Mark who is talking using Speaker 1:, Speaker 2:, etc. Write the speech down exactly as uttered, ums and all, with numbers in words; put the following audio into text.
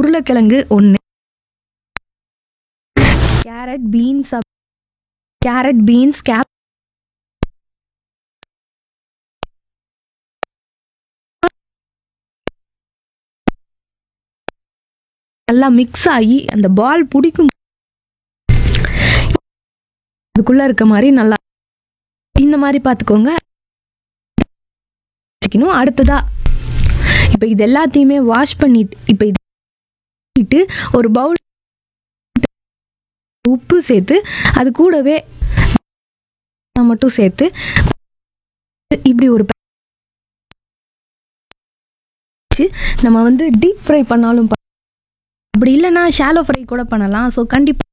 Speaker 1: உருளைக்கிழங்கு ஒன்று, carrot beans carrot beans gap நல்லா மிக்ஸ் ஆகி அந்த பால் பிடிக்கும் அதுக்குள்ள இருக்க மாதிரி நல்லா இந்த மாதிரி பார்த்துக்கோங்க. அடுத்ததா இப்போ இது எல்லாத்தையுமே வாஷ் பண்ணிட்டு இப்போ இது ஒரு பவுல் உப்பு சேர்த்து அது கூடவே மட்டும் சேர்த்து இப்படி ஒரு நம்ம வந்து டீப் ஃப்ரை பண்ணாலும் அப்படி இல்லைன்னா ஷாலோ ஃப்ரை கூட பண்ணலாம். ஸோ கண்டிப்பாக